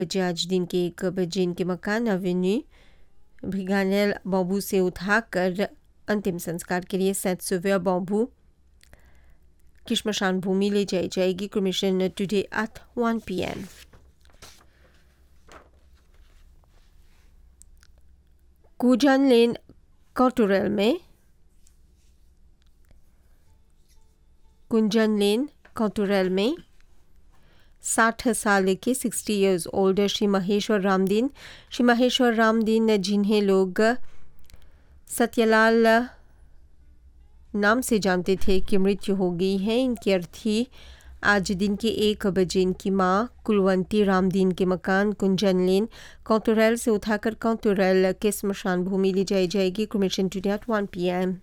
बजे आज दिन के 1 बजे इनके मकान एवेन्यू भिगानेल बॉम्बू से उठाकर अंतिम संस्कार के लिए सेंट सुविया बॉम्बू की श्मशान भूमि ले जाई जाएगी। Cremation today at 1 PM। Cuisine लेन कॉटोरेल में कुंजन लेन कॉटोरेल में 60 साल के 60 इयर्स ओल्ड श्री महेश्वर रामदीन जिन्हें लोग सत्यलाल नाम से जानते थे कि मृत्यु हो गई है। इनकी अर्थी आज दिन के 1 बजे इनकी मां कुलवंती रामदीन के मकान कुंजन लेन कॉटोरेल से उठाकर कॉटोरेल के स्मशान भूमि ली जाई जाएगी। Cremation today at 1 PM।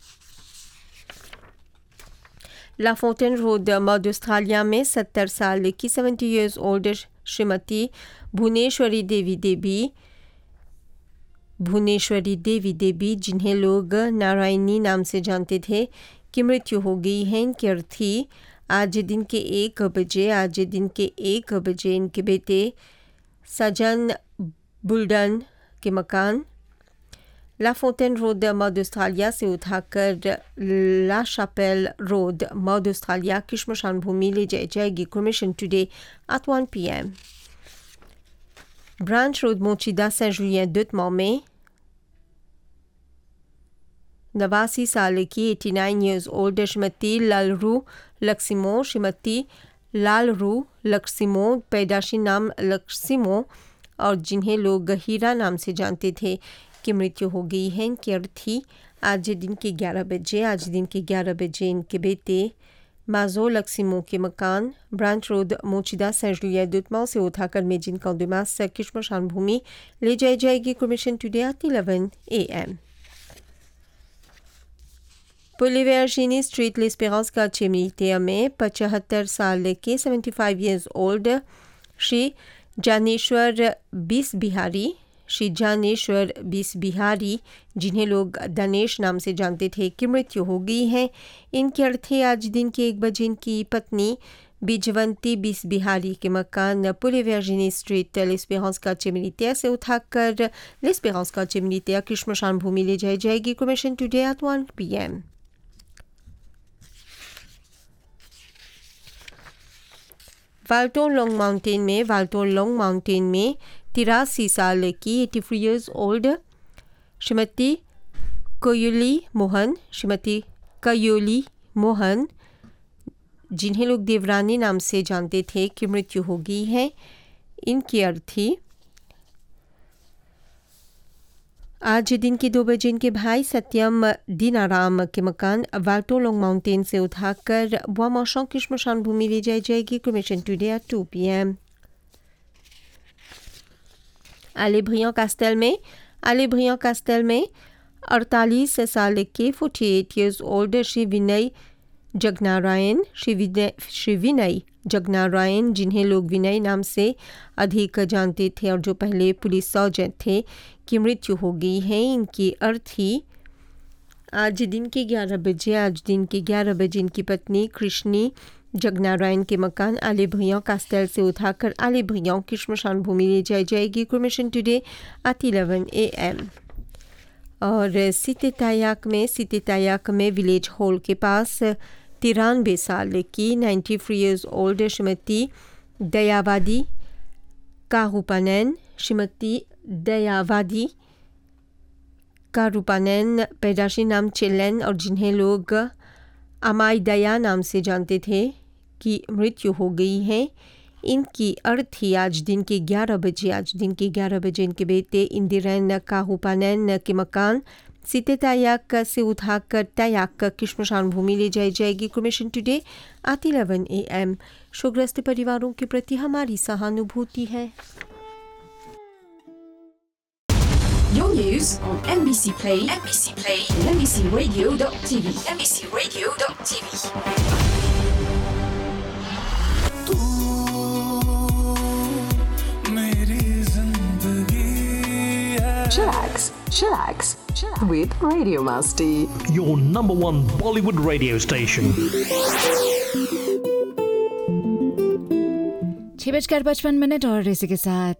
ला फोंटेन रोड मॉड ऑस्ट्रेलिया में 70 साल की 70 इयर्स ओल्ड श्रीमती भुवनेश्वरी देवी जिन्हें लोग नारायणी नाम से जानते थे की मृत्यु हो गई है। इनकी अर्थी आज दिन के 1 बजे इनके बेटे सजन बुल्डन के मकान ला फोंटेन रोड मॉड ऑस्ट्रेलिया से उठाकर ला शापेल रोड मॉड ऑस्ट्रेलिया की श्मशान भूमि ले जाई जाएगी। Cremation today at 1 PM। Branch road मोचिदा scent Julian दुतमॉ में 89 साल की 89 इयर्स ओल्ड श्रीमती लालरू लक्सिमो पैदाशी नाम लक्सिमो और जिन्हें लोग हीरा नाम से जानते थे की मृत्यु हो गई है। इनकी अर्थी आज दिन के 11 बजे इनके बेटे माजो लक्सिमो के मकान ब्रांच रोड मोचिदा सेंट जुलियन दुतमॉ से उठाकर मेजिन कौंदुमास की श्मशान भूमि ले जाई जाएगी। Cremation today at 11 AM। पुलिवेर्जिनी street लेस्पेरेंस का मिलिटेयर में 75 साल के 75 इयर्स ओल्ड श्री जानेश्वर बीस बिहारी जिन्हें लोग दनेश नाम से जानते थे की मृत्यु हो गई है। इनके अर्थी आज दिन के 1 बजे इनकी पत्नी बीजवंती बीस बिहारी के मकान पुलिवेर्जिनी स्ट्रीट लेस्पेरेंस का मिलिटेयर से उठाकर लेस्पेरेंस का मिलिटेयर की श्मशान भूमि ले जाई जाएगी। Cremation today at 1 PM। Walton long mountain में 83 साल की 83 इयर्स ओल्ड श्रीमती कयोली मोहन जिन्हें लोग देवरानी नाम से जानते थे की मृत्यु हो गई है। इनकी अर्थी आज दिन के 2 बजे इनके भाई सत्यम दीनाराम के मकान वाल्टो लॉन्ग माउंटेन से उठाकर बुआमोशों की श्मशान भूमि ले जाई जाएगी। Cremation today at 2 PM। आले ब्रियां कास्टेल में 48 साल के 48 इयर्स ओल्ड श्री विनय जगनारायण जिन्हें लोग विनय नाम से अधिक जानते थे और जो पहले पुलिस सर्जन थे की मृत्यु हो गई है। इनकी अर्थी आज दिन के 11 बजे इनकी पत्नी कृष्णी जगनारायण के मकान आले ब्रियां कास्टेल से उठाकर आले ब्रियां की श्मशान भूमि ले जाई जाएगी। Cremation today at 11 AM। और सिटे तायाक में विलेज हॉल के पास 93 साल की 93 इयर्स ओल्ड श्रीमती दयावादी कारूपानैन पैदाशी नाम चिल्लेन और जिन्हें लोग अमाई दया नाम से जानते थे की मृत्यु हो गई है। इनकी अर्थी आज दिन के 11 बजे इनके बेटे इंदिरन कारूपानैन के मकान सीते तायाक से उठाकर तायाक की श्मशान भूमि ले जाई जाएगी। Cremation today at 11 AM। शोकग्रस्त परिवारों के प्रति हमारी सहानुभूति है। Your news on NBC Play, and NBCRadio.tv. Chillax with Radio Masti. Your number one Bollywood radio station. 6:55 और इसी के साथ